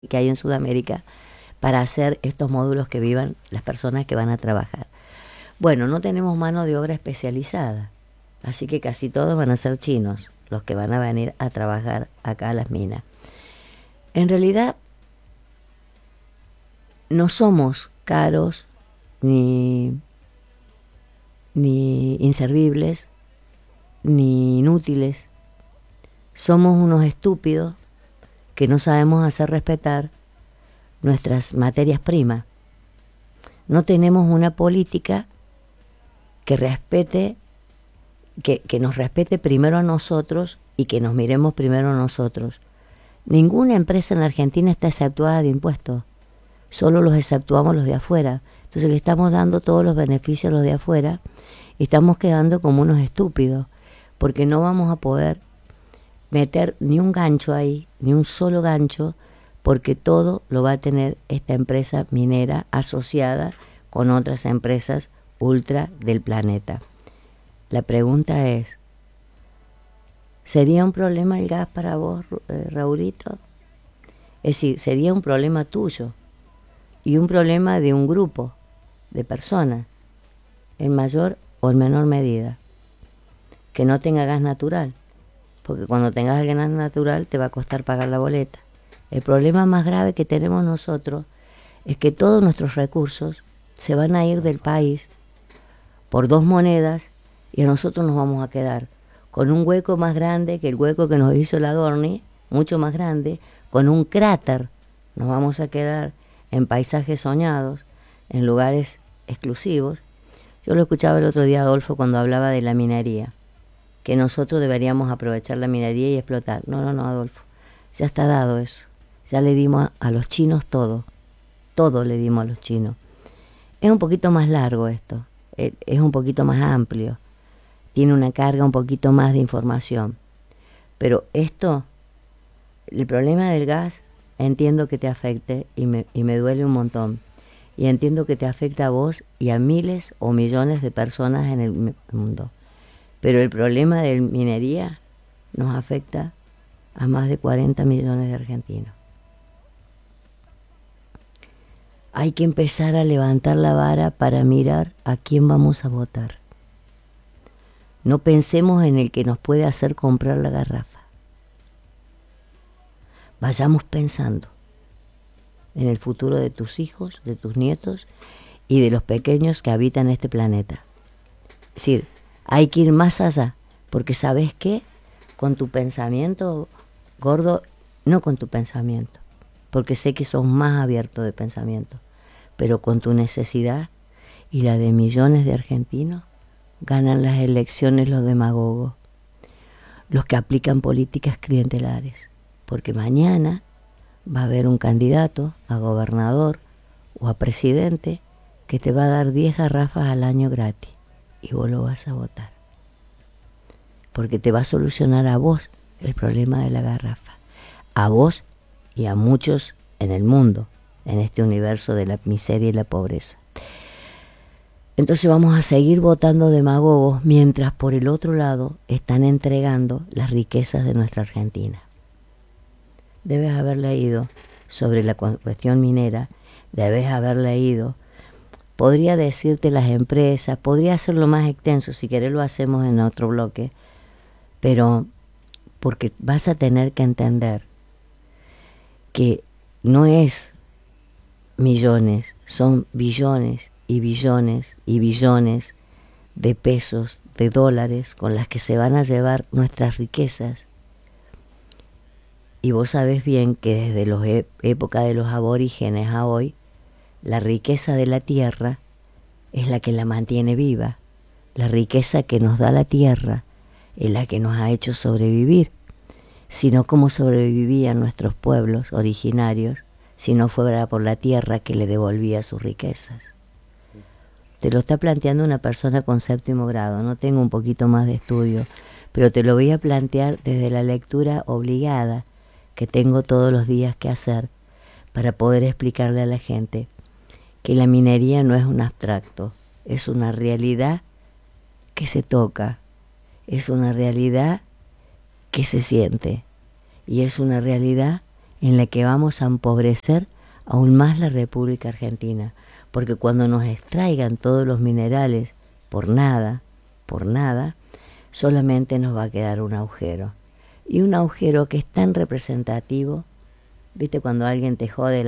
que hay en Sudamérica para hacer estos módulos que vivan las personas que van a trabajar. Bueno, no tenemos mano de obra especializada, así que casi todos van a ser chinos los que van a venir a trabajar acá a las minas. En realidad no somos caros ni inservibles ni inútiles. Somos unos estúpidos que no sabemos hacer respetar nuestras materias primas. No tenemos una política que respete, que nos respete primero a nosotros y que nos miremos primero a nosotros. Ninguna empresa en la Argentina está exceptuada de impuestos, solo los exceptuamos los de afuera. Entonces le estamos dando todos los beneficios a los de afuera y estamos quedando como unos estúpidos, porque no vamos a poder meter ni un gancho ahí, ni un solo gancho, porque todo lo va a tener esta empresa minera asociada con otras empresas ultra del planeta. La pregunta es, ¿sería un problema el gas para vos, Raulito? Es decir, sería un problema tuyo y un problema de un grupo de personas, en mayor o en menor medida, que no tenga gas natural, porque cuando tengas el gas natural te va a costar pagar la boleta. El problema más grave que tenemos nosotros es que todos nuestros recursos se van a ir del país por 2 monedas y a nosotros nos vamos a quedar con un hueco más grande que el hueco que nos hizo la Adorni, mucho más grande, con un cráter. Nos vamos a quedar en paisajes soñados, en lugares exclusivos. Yo lo escuchaba el otro día, Adolfo, cuando hablaba de la minería, que nosotros deberíamos aprovechar la minería y explotar. No, Adolfo, ya está dado eso. Ya le dimos a los chinos todo le dimos a los chinos. Es un poquito más largo esto, es un poquito más amplio, tiene una carga un poquito más de información. Pero esto, el problema del gas, entiendo que te afecte y me duele un montón. Y entiendo que te afecta a vos y a miles o millones de personas en el mundo. Pero el problema de minería nos afecta a más de 40 millones de argentinos. Hay que empezar a levantar la vara para mirar a quién vamos a votar. No pensemos en el que nos puede hacer comprar la garrafa. Vayamos pensando en el futuro de tus hijos, de tus nietos y de los pequeños que habitan este planeta. Es decir, hay que ir más allá, porque ¿sabes qué? Con tu pensamiento, gordo, no con tu pensamiento, porque sé que sos más abierto de pensamiento, pero con tu necesidad y la de millones de argentinos, ganan las elecciones los demagogos, los que aplican políticas clientelares, porque mañana va a haber un candidato a gobernador o a presidente que te va a dar 10 garrafas al año gratis y vos lo vas a votar, porque te va a solucionar a vos el problema de la garrafa, a vos y a muchos en el mundo, en este universo de la miseria y la pobreza. Entonces vamos a seguir votando demagogos mientras por el otro lado están entregando las riquezas de nuestra Argentina. Debes haber leído sobre la cuestión minera, debes haber leído, podría decirte las empresas, podría hacerlo más extenso, si querés lo hacemos en otro bloque, pero porque vas a tener que entender que no es millones, son billones y billones y billones de pesos, de dólares, con las que se van a llevar nuestras riquezas. Y vos sabés bien que desde la época de los aborígenes a hoy, la riqueza de la tierra es la que la mantiene viva. La riqueza que nos da la tierra es la que nos ha hecho sobrevivir. Si no, ¿cómo sobrevivían nuestros pueblos originarios si no fuera por la tierra que le devolvía sus riquezas? Te lo está planteando una persona con 7º grado, no tengo un poquito más de estudio, pero te lo voy a plantear desde la lectura obligada que tengo todos los días que hacer para poder explicarle a la gente que la minería no es un abstracto, es una realidad que se toca, es una realidad que se siente y es una realidad en la que vamos a empobrecer aún más la República Argentina, porque cuando nos extraigan todos los minerales por nada, solamente nos va a quedar un agujero. Y un agujero que es tan representativo, ¿viste? Cuando alguien te jode